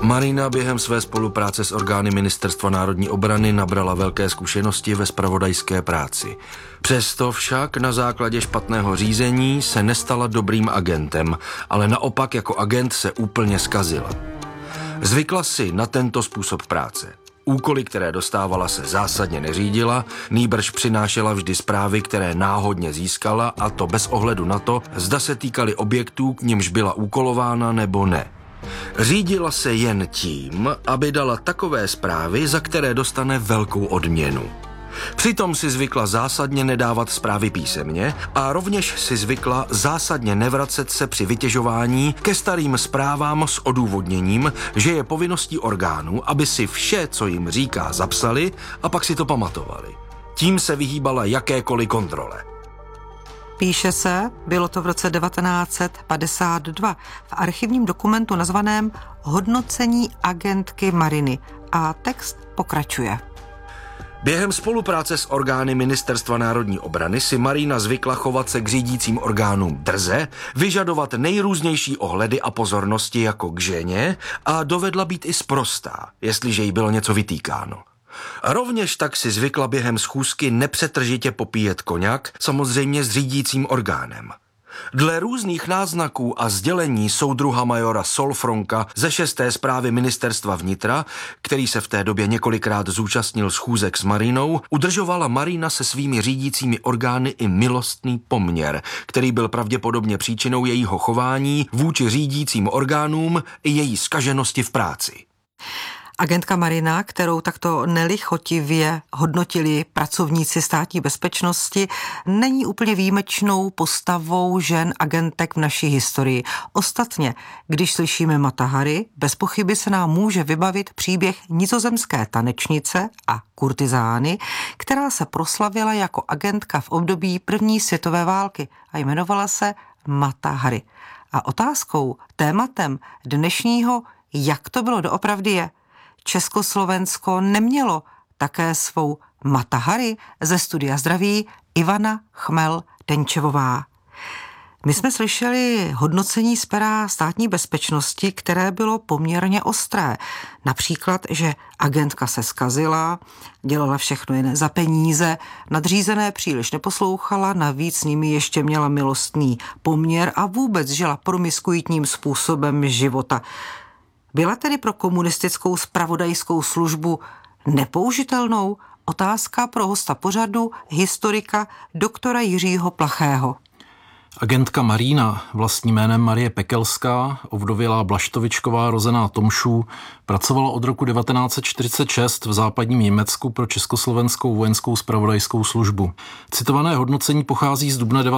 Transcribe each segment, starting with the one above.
Marina během své spolupráce s orgány Ministerstva národní obrany nabrala velké zkušenosti ve zpravodajské práci. Přesto však na základě špatného řízení se nestala dobrým agentem, ale naopak jako agent se úplně zkazila. Zvykla si na tento způsob práce. Úkoly, které dostávala, se zásadně neřídila, nýbrž přinášela vždy zprávy, které náhodně získala, a to bez ohledu na to, zda se týkaly objektů, k nimž byla úkolována nebo ne. Řídila se jen tím, aby dala takové zprávy, za které dostane velkou odměnu. Přitom si zvykla zásadně nedávat zprávy písemně a rovněž si zvykla zásadně nevracet se při vytěžování ke starým zprávám s odůvodněním, že je povinností orgánů, aby si vše, co jim říká, zapsali a pak si to pamatovali. Tím se vyhýbala jakékoliv kontrole. Píše se, bylo to v roce 1952, v archivním dokumentu nazvaném Hodnocení agentky Mariny a text pokračuje. Během spolupráce s orgány Ministerstva národní obrany si Marina zvykla chovat se k řídícím orgánům drze, vyžadovat nejrůznější ohledy a pozornosti jako k ženě a dovedla být i sprostá, jestliže jí bylo něco vytýkáno. Rovněž tak si zvykla během schůzky nepřetržitě popíjet koňak, samozřejmě s řídícím orgánem. Dle různých náznaků a sdělení soudruha majora Solfronka ze 6. správy Ministerstva vnitra, který se v té době několikrát zúčastnil schůzek s Marinou, udržovala Marina se svými řídícími orgány i milostný poměr, který byl pravděpodobně příčinou jejího chování vůči řídícím orgánům i její zkaženosti v práci. Agentka Marina, kterou takto nelichotivě hodnotili pracovníci státní bezpečnosti, není úplně výjimečnou postavou žen agentek v naší historii. Ostatně, když slyšíme Mata Hari, bez pochyby se nám může vybavit příběh nizozemské tanečnice a kurtizány, která se proslavila jako agentka v období první světové války a jmenovala se Mata Hari. A otázkou, tématem dnešního, jak to bylo doopravdy je, Československo nemělo také svou Mata Hari? Ze studia zdraví Ivana Chmel-Denčevová. My jsme slyšeli hodnocení z pera státní bezpečnosti, které bylo poměrně ostré. Například, že agentka se zkazila, dělala všechno jen za peníze, nadřízené příliš neposlouchala, navíc s nimi ještě měla milostný poměr a vůbec žila promiskuitním způsobem života. Byla tedy pro komunistickou zpravodajskou službu nepoužitelnou? Otázka pro hosta pořadu, historika doktora Jiřího Plachého. Agentka Marína, vlastním jménem Marie Pekelská, ovdovělá Blaštovičková, rozená Tomšů, pracovala od roku 1946 v západním Německu pro československou vojenskou zpravodajskou službu. Citované hodnocení pochází z dubna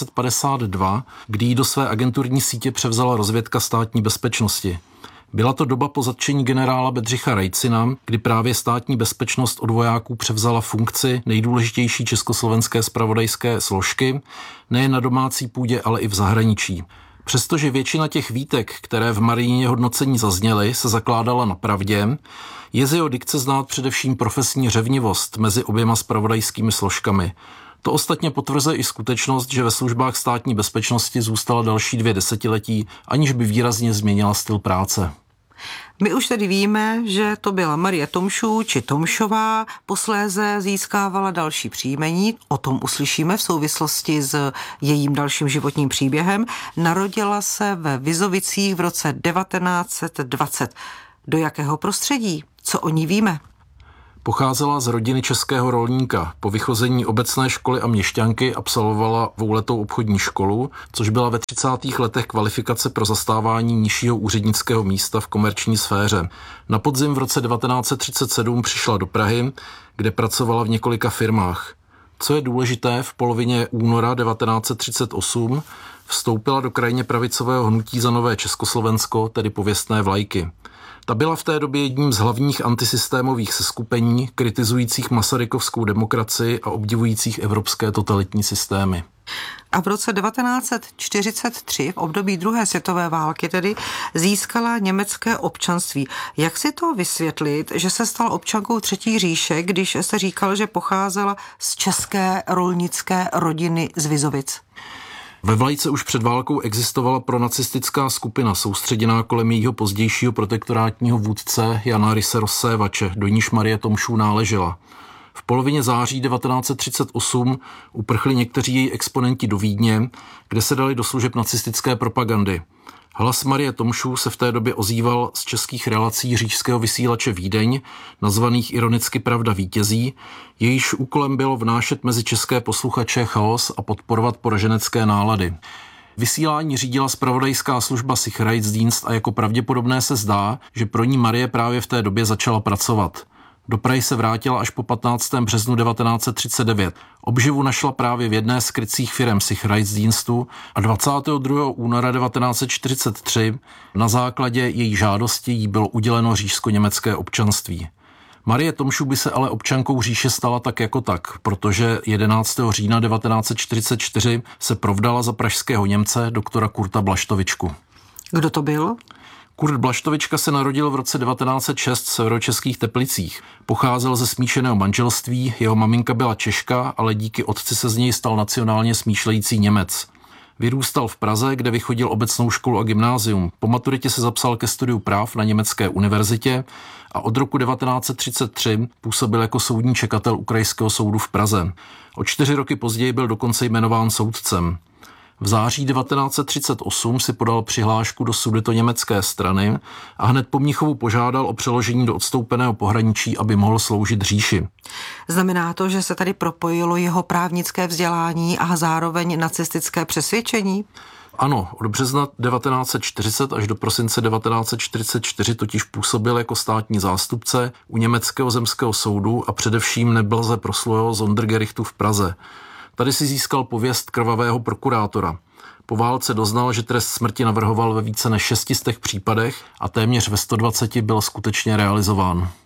1952, kdy ji do své agenturní sítě převzala rozvědka státní bezpečnosti. Byla to doba po zatčení generála Bedřicha Rejcina, kdy právě státní bezpečnost od vojáků převzala funkci nejdůležitější československé zpravodajské složky, nejen na domácí půdě, ale i v zahraničí. Přestože většina těch výtek, které v Maríně hodnocení zazněly, se zakládala na pravdě, je z jeho dikce znát především profesní řevnivost mezi oběma zpravodajskými složkami. To ostatně potvrzuje i skutečnost, že ve službách státní bezpečnosti zůstala další 2 desetiletí, aniž by výrazně změnila styl práce. My už tedy víme, že to byla Marie Tomšů či Tomšová, posléze získávala další příjmení, o tom uslyšíme v souvislosti s jejím dalším životním příběhem. Narodila se ve Vizovicích v roce 1920. Do jakého prostředí? Co o ní víme? Pocházela z rodiny českého rolníka. Po vychození obecné školy a měšťanky absolvovala dvouletou obchodní školu, což byla ve 30. letech kvalifikace pro zastávání nižšího úřednického místa v komerční sféře. Na podzim v roce 1937 přišla do Prahy, kde pracovala v několika firmách. Co je důležité, v polovině února 1938 vstoupila do krajně pravicového hnutí Za nové Československo, tedy Pověstné vlajky. Ta byla v té době jedním z hlavních antisystémových seskupení, kritizujících masarykovskou demokracii a obdivujících evropské totalitní systémy. A v roce 1943, v období druhé světové války, tedy získala německé občanství. Jak si to vysvětlit, že se stala občankou Třetí říše, když se říkal, že pocházela z české rolnické rodiny z Vizovic? Ve Vlajce už před válkou existovala pronacistická skupina soustředěná kolem jejího pozdějšího protektorátního vůdce Jana Ryse Rozsévače, do níž Marie Tomšů náležela. V polovině září 1938 uprchli někteří její exponenti do Vídně, kde se dali do služeb nacistické propagandy. Hlas Marie Tomšů se v té době ozýval z českých relací říšského vysílače Vídeň, nazvaných ironicky Pravda vítězí, jejíž úkolem bylo vnášet mezi české posluchače chaos a podporovat poraženecké nálady. Vysílání řídila zpravodajská služba Sicherheitsdienst a jako pravděpodobné se zdá, že pro ní Marie právě v té době začala pracovat. Do Prahy se vrátila až po 15. březnu 1939. Obživu našla právě v jedné z krycích firem Sicherheitsdienstu a 22. února 1943 na základě její žádosti jí bylo uděleno říšsko-německé občanství. Marie Tomšů by se ale občankou říše stala tak jako tak, protože 11. října 1944 se provdala za pražského Němce doktora Kurta Blaštovičku. Kdo to byl? Kurt Blaštovička se narodil v roce 1906 v severočeských Teplicích. Pocházel ze smíšeného manželství, jeho maminka byla Češka, ale díky otci se z něj stal nacionálně smýšlející Němec. Vyrůstal v Praze, kde vychodil obecnou školu a gymnázium. Po maturitě se zapsal ke studiu práv na Německé univerzitě a od roku 1933 působil jako soudní čekatel u Krajského soudu v Praze. O 4 roky později byl dokonce jmenován soudcem. V září 1938 si podal přihlášku do sudetoněmecké strany a hned po Mnichovu požádal o přeložení do odstoupeného pohraničí, aby mohl sloužit říši. Znamená to, že se tady propojilo jeho právnické vzdělání a zároveň nacistické přesvědčení? Ano, od března 1940 až do prosince 1944 totiž působil jako státní zástupce u německého zemského soudu a především neblaze proslulého Sondergerichtu v Praze. Tady si získal pověst krvavého prokurátora. Po válce doznal, že trest smrti navrhoval ve více než 600 případech a téměř ve 120 byl skutečně realizován.